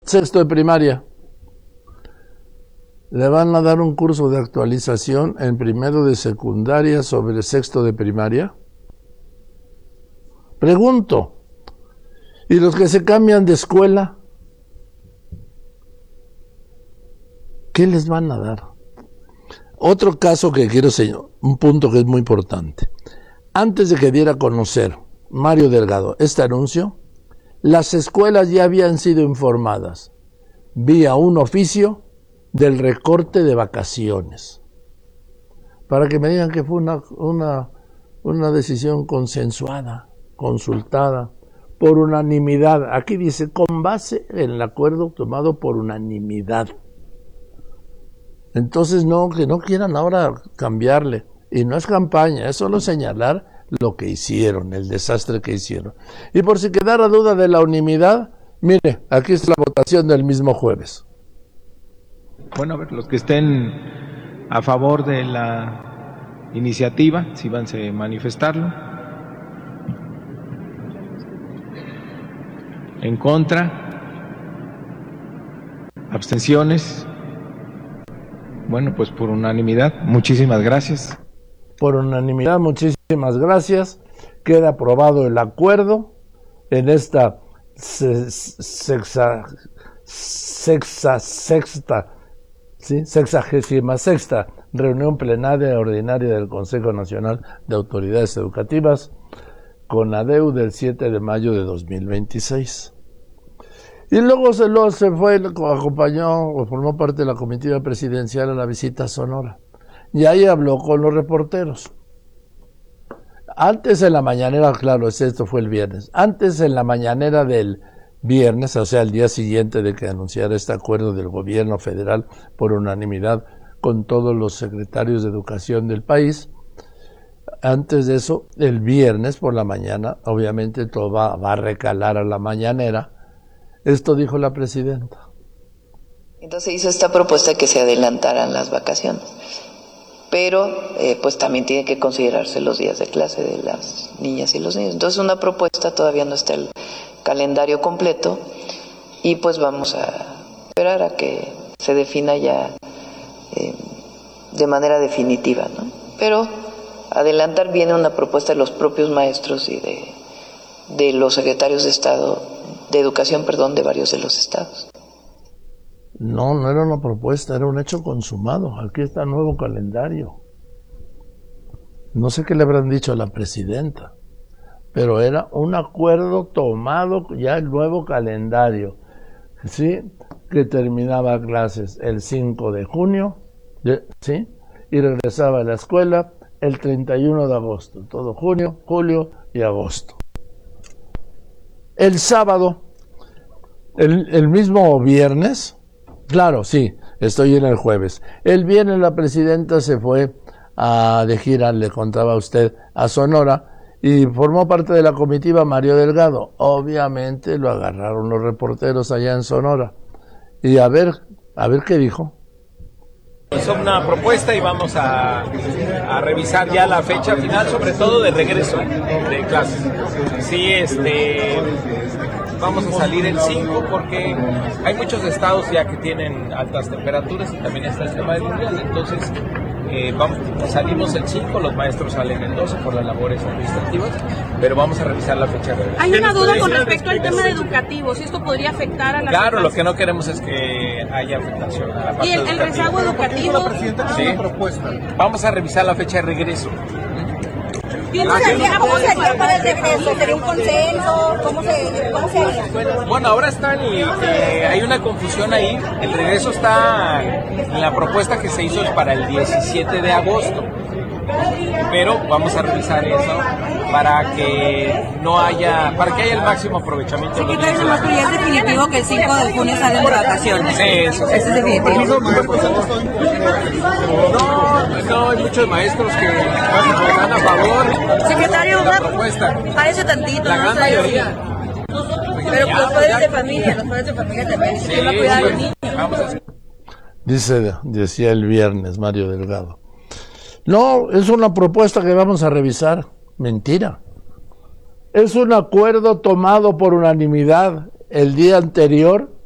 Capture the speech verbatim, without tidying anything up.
sexto de primaria. Le van a dar un curso de actualización en primero de secundaria sobre sexto de primaria. Pregunto, ¿y los que se cambian de escuela? ¿Qué les van a dar? Otro caso que quiero señalar, un punto que es muy importante. Antes de que diera a conocer Mario Delgado este anuncio, las escuelas ya habían sido informadas vía un oficio del recorte de vacaciones. Para que me digan que fue una, una, una decisión consensuada, consultada, por unanimidad. Aquí dice, con base en el acuerdo tomado por unanimidad. Entonces, no, que no quieran ahora cambiarle. Y no es campaña, es solo señalar lo que hicieron, el desastre que hicieron. Y por si quedara duda de la unanimidad, mire, aquí está la votación del mismo jueves. Bueno, a ver, los que estén a favor de la iniciativa, si van a manifestarlo. En contra. Abstenciones. Bueno, pues por unanimidad, muchísimas gracias. Por unanimidad, muchísimas gracias. Queda aprobado el acuerdo en esta sexa, sexa, sexta, ¿sí? sexagésima sexta reunión plenaria ordinaria del Consejo Nacional de Autoridades Educativas, CONADEU, del siete de mayo de dos mil veintiséis. Y luego se, lo, se fue, acompañó o formó parte de la comitiva presidencial a la visita a Sonora. Y ahí habló con los reporteros. Antes en la mañanera, claro, esto fue el viernes. Antes en la mañanera del viernes, o sea, el día siguiente de que anunciara este acuerdo del gobierno federal por unanimidad con todos los secretarios de educación del país, antes de eso, el viernes por la mañana, obviamente todo va, va a recalar a la mañanera. Esto dijo la presidenta. Entonces hizo esta propuesta de que se adelantaran las vacaciones, pero eh, pues también tiene que considerarse los días de clase de las niñas y los niños. Entonces una propuesta, todavía no está el calendario completo y pues vamos a esperar a que se defina ya eh, de manera definitiva, ¿no? Pero adelantar viene una propuesta de los propios maestros y de, de los secretarios de Estado de educación, perdón, de varios de los estados. No, no era una propuesta, era un hecho consumado. Aquí está el nuevo calendario. No sé qué le habrán dicho a la presidenta, pero era un acuerdo tomado ya el nuevo calendario, ¿sí? Que terminaba clases el cinco de junio, ¿sí? Y regresaba a la escuela el treinta y uno de agosto, todo junio, julio y agosto. El sábado, el, el mismo viernes, claro, sí, estoy en el jueves. El viernes la presidenta se fue a, de gira, le contaba a usted, a Sonora, y formó parte de la comitiva Mario Delgado. Obviamente lo agarraron los reporteros allá en Sonora. Y a ver, a ver qué dijo. Hizo una propuesta y vamos a, a revisar ya la fecha final, sobre todo de regreso de clases. Sí, este, vamos a salir el cinco porque hay muchos estados ya que tienen altas temperaturas y también está el tema de lluvias, entonces eh, vamos, salimos el cinco, los maestros salen el doce por las labores administrativas, pero vamos a revisar la fecha de regreso. Hay una duda con respecto al tema educativo, si esto podría afectar a la... Claro, lo que no queremos es que haya afectación a la parte ¿Y el, el rezago educativo? La presidenta tiene una propuesta. Vamos a revisar la fecha de regreso. ¿Cómo sería, ¿Cómo sería para el regreso? ¿Sería un consenso? ¿Cómo se, cómo se haría? Bueno, ahora está en, eh, hay una confusión ahí. El regreso está en la propuesta que se hizo es para el diecisiete de agosto. Pero vamos a revisar eso para que no haya, para que haya el máximo aprovechamiento. Secretario, ¿no es definitivo que el cinco de junio salen de vacaciones? Sí, eso. ¿Eso es definitivo? No, no, hay muchos maestros que están a favor. Secretario, de la propuesta. Parece tantito. La gran mayoría. Pero los padres de familia, los padres de familia también. Sí, ¿Quién va a cuidar a los niños? Dice, decía el viernes Mario Delgado. No, es una propuesta que vamos a revisar. Mentira. Es un acuerdo tomado por unanimidad el día anterior